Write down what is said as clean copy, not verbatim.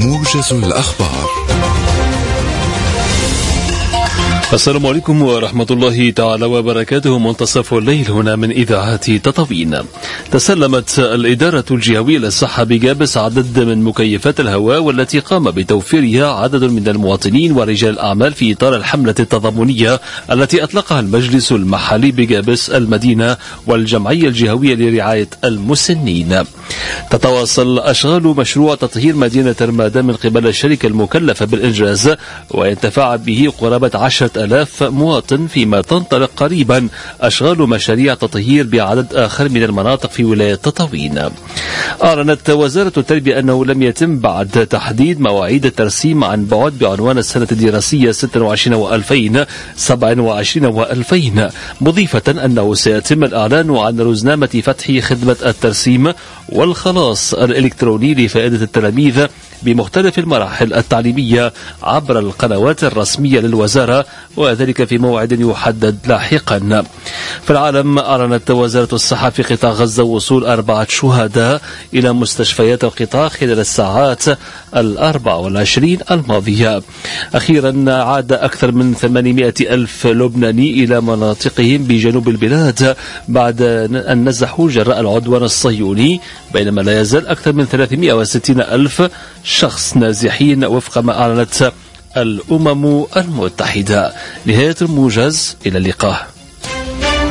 موجز الأخبار. السلام عليكم ورحمة الله تعالى وبركاته. منتصف الليل هنا من إذاعة تطاوين. تسلمت الإدارة الجهوية للصحة بجابس عدد من مكيفات الهواء والتي قام بتوفيرها عدد من المواطنين ورجال الأعمال في إطار الحملة التضامنية التي أطلقها المجلس المحلي بجابس المدينة والجمعية الجهوية لرعاية المسنين. تتواصل أشغال مشروع تطهير مدينة رمادة من قبل الشركة المكلفة بالإنجاز وينتفع به قرابة 10,000 مواطن، فيما تنطلق قريبا أشغال مشاريع تطهير بعدد آخر من المناطق في ولاية تطاوين. أعلنت وزارة التربية أنه لم يتم بعد تحديد مواعيد الترسيم عن بعد بعنوان السنة الدراسية 26 و2000 27 و2000، مضيفة أنه سيتم الإعلان عن رزنامة فتح خدمة الترسيم والخلاص الإلكتروني لفائدة التلاميذ بمختلف المراحل التعليمية عبر القنوات الرسمية للوزارة، وذلك في موعد يحدد لاحقا. في العالم، أعلنت وزارة الصحة في قطاع غزة وصول 4 شهداء إلى مستشفيات القطاع خلال الساعات 24 الماضية. أخيرا، عاد أكثر من 800,000 لبناني إلى مناطقهم بجنوب البلاد بعد أن نزحوا جراء العدوان الصهيوني، بينما لا يزال أكثر من 360,000 شخص نازحين وفق ما أعلنت الأمم المتحدة. نهاية الموجز، إلى اللقاء.